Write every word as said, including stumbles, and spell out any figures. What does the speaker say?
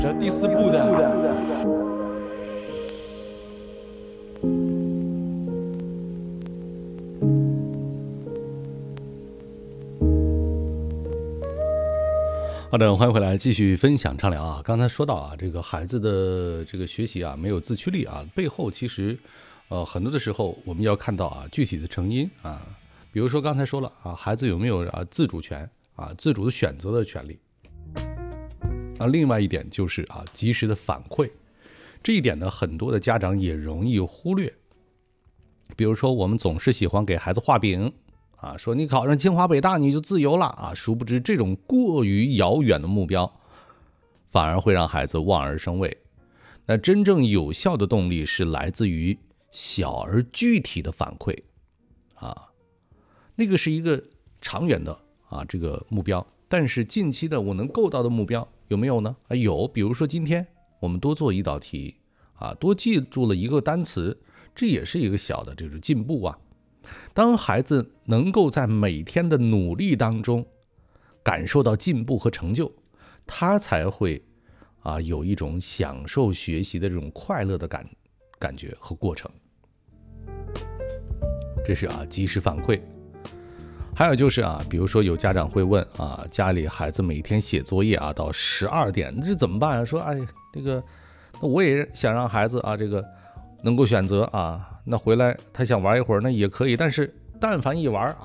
这第四部的。 好的，欢迎回来，继续分享畅聊啊。刚才说到啊，这个孩子的这个学习啊，没有自驱力啊，背后其实，呃，很多的时候我们要看到啊，具体的成因啊，比如说刚才说了啊，孩子有没有啊自主权啊，自主的选择的权利。啊，另外一点就是啊，及时的反馈，这一点呢，很多的家长也容易忽略。比如说，我们总是喜欢给孩子画饼。啊，说你考上清华北大你就自由了啊！殊不知这种过于遥远的目标，反而会让孩子望而生畏。那真正有效的动力是来自于小而具体的反馈，啊，那个是一个长远的啊这个目标，但是近期的我能够到的目标有没有呢？啊，有，比如说今天我们多做一道题，啊，多记住了一个单词，这也是一个小的这种进步啊。当孩子能够在每天的努力当中感受到进步和成就，他才会啊有一种享受学习的这种快乐的感感觉和过程。这是啊及时反馈。还有就是啊，比如说有家长会问啊，家里孩子每天写作业啊到十二点，这怎么办啊？说哎，这个那我也想让孩子啊这个能够选择啊，那回来他想玩一会儿那也可以，但是但凡一玩